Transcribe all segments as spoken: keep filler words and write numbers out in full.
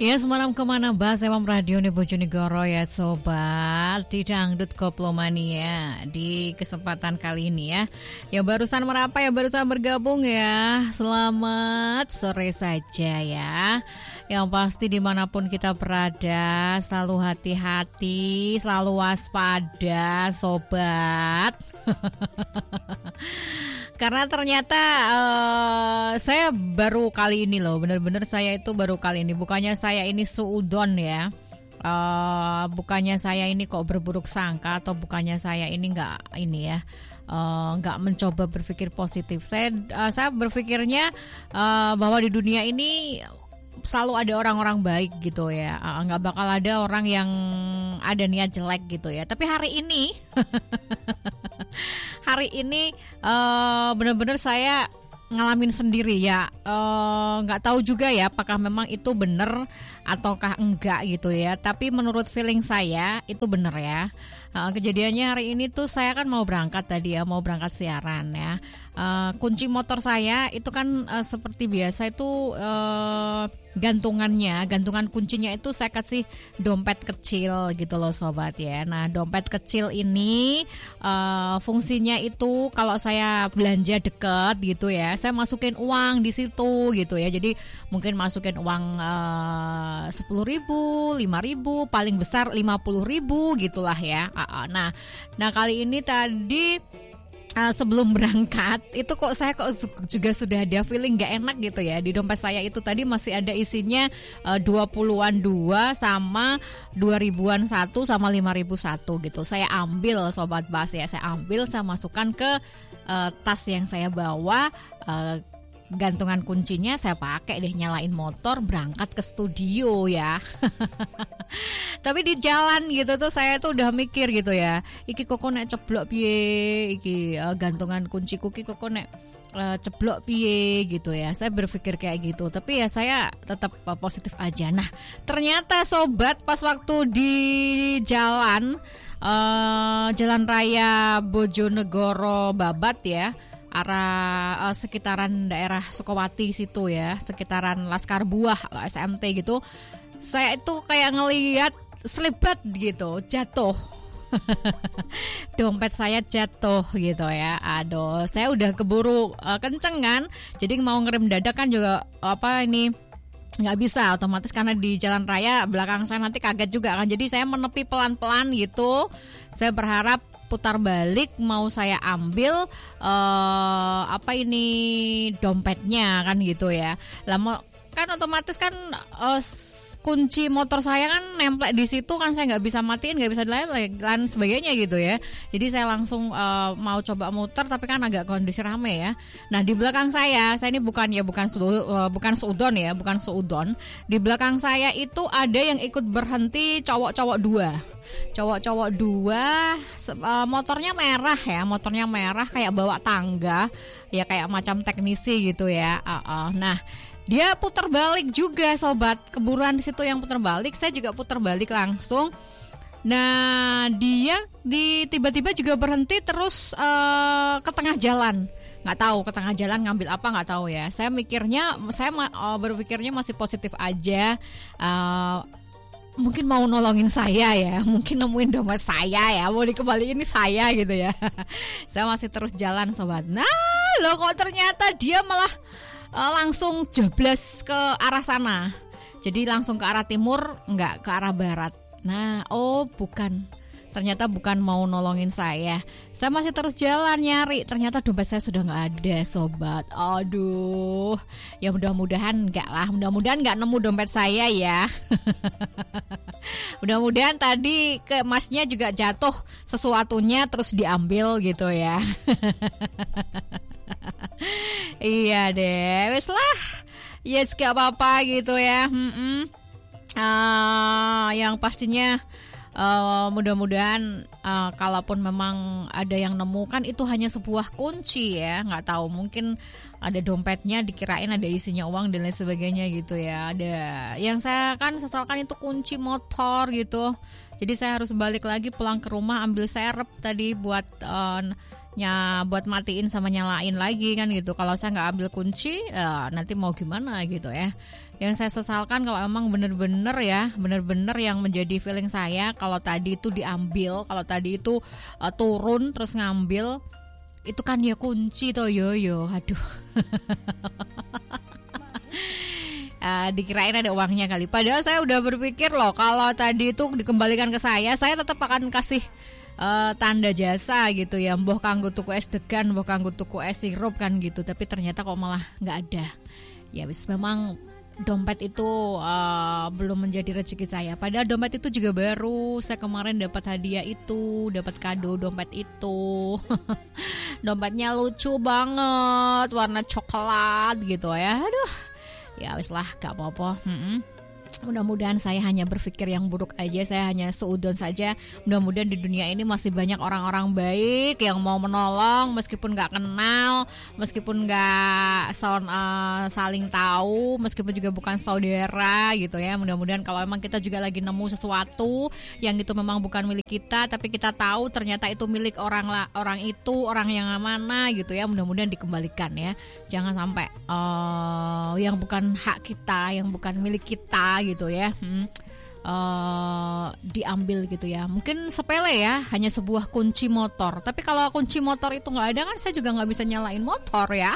Ya semalam kemana bahas emang radio nih Bojonegoro ya sobat di Dangdut Koplomania. Di kesempatan kali ini ya yang barusan merapa ya barusan bergabung ya, selamat sore saja ya. Yang pasti dimanapun kita berada selalu hati-hati, selalu waspada sobat. Karena ternyata uh, saya baru kali ini loh, benar-benar saya itu baru kali ini. Bukannya saya ini suudon ya, uh, bukannya saya ini kok berburuk sangka, atau bukannya saya ini nggak ini ya, uh, nggak mencoba berpikir positif. Saya uh, saya berpikirnya uh, bahwa di dunia ini selalu ada orang-orang baik gitu ya, uh, nggak bakal ada orang yang ada niat jelek gitu ya. Tapi hari ini hari ini uh, benar-benar saya ngalamin sendiri ya, nggak uh, tahu juga ya apakah memang itu benar ataukah enggak gitu ya. Tapi menurut feeling saya itu benar ya. Uh, kejadiannya hari ini tuh saya kan mau berangkat tadi ya, mau berangkat siaran ya. Uh, kunci motor saya itu kan uh, seperti biasa itu uh, gantungannya, gantungan kuncinya itu saya kasih dompet kecil gitu loh sobat ya. Nah dompet kecil ini uh, fungsinya itu kalau saya belanja deket gitu ya, saya masukin uang di situ gitu ya. Jadi mungkin masukin uang sepuluh ribu, lima ribu, paling besar lima puluh ribu gitulah ya. Nah, nah kali ini tadi Uh, sebelum berangkat itu kok saya kok juga sudah ada feeling gak enak gitu ya. Di dompet saya itu tadi masih ada isinya uh, dua puluhan dua sama dua ribuan satu sama lima ribu satu gitu. Saya ambil sobat Bas ya, saya ambil, saya masukkan ke uh, tas yang saya bawa, uh, gantungan kuncinya saya pakai deh, nyalain motor berangkat ke studio ya. Tapi di jalan gitu tuh saya tuh udah mikir gitu ya, iki kok nek ceblok piye, iki uh, gantungan kunci kuki kok nek uh, ceblok piye gitu ya. Saya berpikir kayak gitu, tapi ya saya tetap uh, positif aja. Nah ternyata sobat pas waktu di jalan uh, jalan raya Bojonegoro Babat ya, arah uh, sekitaran daerah Sukawati situ ya, sekitaran Laskar Buah S M T gitu, saya itu kayak ngelihat selebat gitu jatuh. Dompet saya jatuh gitu ya. Aduh, saya udah keburu uh, kenceng kan, jadi mau ngerem dadak kan juga apa ini nggak bisa otomatis karena di jalan raya belakang saya nanti kaget juga kan. Jadi saya menepi pelan-pelan gitu. Saya berharap putar balik mau saya ambil uh, apa ini dompetnya kan gitu ya. Lama kan otomatis kan uh, kunci motor saya kan nemplek di situ kan, saya nggak bisa matiin, nggak bisa lain lain sebagainya gitu ya. Jadi saya langsung uh, mau coba muter, tapi kan agak kondisi rame ya. Nah di belakang saya, saya ini bukan ya bukan uh, bukan seudon ya, bukan seudon. Di belakang saya itu ada yang ikut berhenti, cowok-cowok dua. Cowok-cowok dua, uh, motornya merah ya, motornya merah kayak bawa tangga, ya kayak macam teknisi gitu ya. Uh, uh. Nah dia putar balik juga sobat, keburuan di situ yang putar balik, saya juga putar balik langsung. Nah dia di tiba-tiba juga berhenti terus uh, ke tengah jalan. Nggak tahu ke tengah jalan ngambil apa, nggak tahu ya. Saya mikirnya, saya uh, berpikirnya masih positif aja. Uh, Mungkin mau nolongin saya ya, mungkin nemuin dompet saya ya, mau dikembaliin ini saya gitu ya. Saya masih terus jalan sobat. Nah loh kok ternyata dia malah uh, langsung jeblas ke arah sana. Jadi langsung ke arah timur, enggak ke arah barat. Nah oh bukan, ternyata bukan mau nolongin saya. Saya masih terus jalan nyari, ternyata dompet saya sudah nggak ada sobat. Aduh, ya mudah-mudahan nggak lah, mudah-mudahan nggak nemu dompet saya ya. Mudah-mudahan tadi ke masnya juga jatuh sesuatunya terus diambil gitu ya. Iya deh, wes lah, yes gak apa-apa gitu ya. Hmm-mm. Uh, yang pastinya Uh, mudah-mudahan uh, kalaupun memang ada yang nemu kan itu hanya sebuah kunci ya, nggak tahu mungkin ada dompetnya dikirain ada isinya uang dan lain sebagainya gitu ya. Ada yang saya kan sesalkan itu kunci motor gitu, jadi saya harus balik lagi pulang ke rumah ambil serep tadi buat uh, nya buat matiin sama nyalain lagi kan gitu. Kalau saya nggak ambil kunci uh, nanti mau gimana gitu ya. Yang saya sesalkan kalau emang bener-bener ya, bener-bener yang menjadi feeling saya kalau tadi itu diambil, kalau tadi itu uh, turun terus ngambil, itu kan ya kunci toh yo yo, aduh. uh, dikirain ada uangnya kali. Padahal saya udah berpikir loh kalau tadi itu dikembalikan ke saya, saya tetap akan kasih uh, tanda jasa gitu ya. Mbah kanggo tuku es degan, mbah kanggo tuku es sirup kan gitu. Tapi ternyata kok malah nggak ada. Ya wis memang dompet itu uh, belum menjadi rezeki saya. Padahal dompet itu juga baru. Saya kemarin dapat hadiah itu, dapat kado dompet itu. Dompetnya lucu banget, warna coklat gitu ya. Aduh, ya wis lah, gak apa-apa. Mm-mm. Mudah-mudahan saya hanya berpikir yang buruk aja, saya hanya seudon saja. Mudah-mudahan di dunia ini masih banyak orang-orang baik yang mau menolong meskipun gak kenal, meskipun gak uh, saling tahu, meskipun juga bukan saudara gitu ya. Mudah-mudahan kalau memang kita juga lagi nemu sesuatu yang itu memang bukan milik kita, tapi kita tahu ternyata itu milik orang lah, orang itu, orang yang mana gitu ya. Mudah-mudahan dikembalikan ya. Jangan sampai uh, yang bukan hak kita, yang bukan milik kita gitu ya, hmm, uh, diambil gitu ya. Mungkin sepele ya, hanya sebuah kunci motor. Tapi kalau kunci motor itu nggak ada kan, saya juga nggak bisa nyalain motor ya.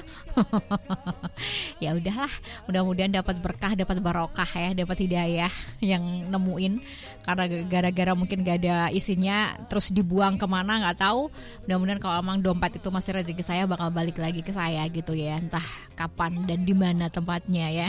Ya udahlah, mudah-mudahan dapat berkah, dapat barokah ya, dapat hidayah yang nemuin. Karena gara-gara mungkin gak ada isinya, terus dibuang kemana nggak tahu. Mudah-mudahan kalau emang dompet itu masih rezeki saya, bakal balik lagi ke saya gitu ya. Entah kapan dan di mana tempatnya ya.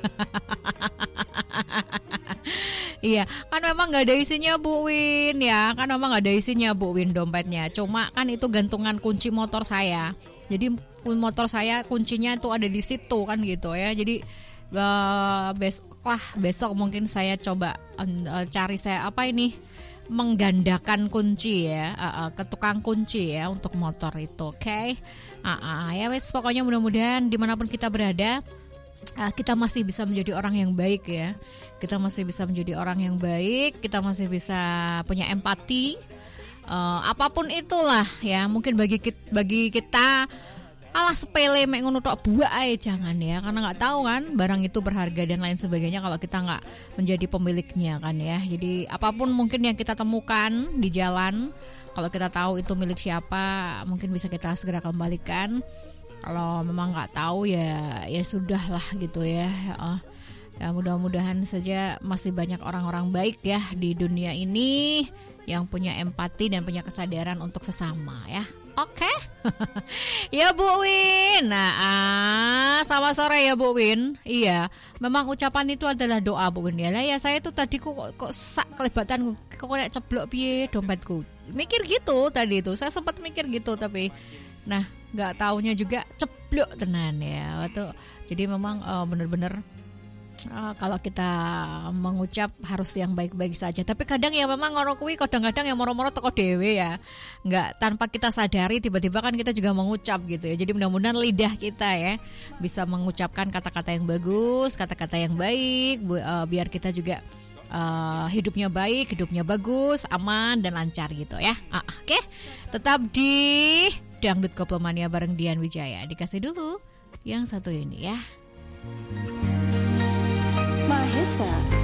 Iya, kan memang nggak ada isinya Bu Win ya, kan memang nggak ada isinya Bu Win dompetnya. Cuma kan itu gantungan kunci motor saya. Jadi motor saya kuncinya itu ada di situ kan gitu ya. Jadi uh, besok lah, besok mungkin saya coba uh, cari saya apa ini menggandakan kunci ya, uh, uh, ke tukang kunci ya untuk motor itu, oke? Okay? Uh, uh, ya wes, pokoknya mudah-mudahan dimanapun kita berada, Uh, kita masih bisa menjadi orang yang baik ya. Kita masih bisa menjadi orang yang baik. Kita masih bisa punya empati. Uh, apapun itulah ya. Mungkin bagi kita, bagi kita alah sepele mek ngono tok buak ae, jangan ya. Karena nggak tahu kan barang itu berharga dan lain sebagainya kalau kita nggak menjadi pemiliknya kan ya. Jadi apapun mungkin yang kita temukan di jalan, kalau kita tahu itu milik siapa, mungkin bisa kita segera kembalikan. Kalau memang nggak tahu ya ya sudah lah gitu ya. Uh, ya mudah-mudahan saja masih banyak orang-orang baik ya di dunia ini yang punya empati dan punya kesadaran untuk sesama ya. Oke, okay? Ya Bu Win. Nah, ah, sama sore ya Bu Win. Iya, memang ucapan itu adalah doa Bu Win ya. Lah ya saya tuh tadi kok kok sak kelebatan kok kayak ceblok piye dompetku. Mikir gitu tadi itu. Saya sempat mikir gitu tapi nah nggak taunya juga ceblok tenan ya waktu. Jadi memang uh, benar-benar uh, kalau kita mengucap harus yang baik-baik saja. Tapi kadang ya memang ngono kuwi kadang-kadang yang moro-moro teko dhewe ya. Nggak, tanpa kita sadari tiba-tiba kan kita juga mengucap gitu ya. Jadi mudah-mudahan lidah kita ya bisa mengucapkan kata-kata yang bagus, kata-kata yang baik bu, uh, biar kita juga Uh, hidupnya baik, hidupnya bagus, aman dan lancar gitu ya. uh, Oke, okay? Tetap di Dangdut Koplemania bareng Dian Wijaya. Dikasih dulu yang satu ini ya. Mahesa